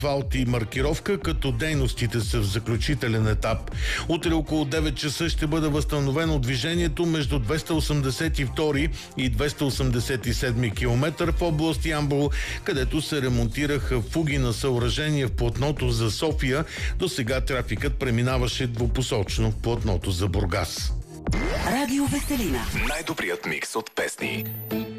асфалт и маркировка, като дейностите са в заключителен етап. Утре около 9 часа ще бъде възстановено движението между 282 и 287 км в област Ямбол, където се ремонтираха фуги на съоръжение в платното за София. До сега трафикът преминаваше двупосочно в платното за Бургас. Радио Веселина. Най-добрият микс от песни.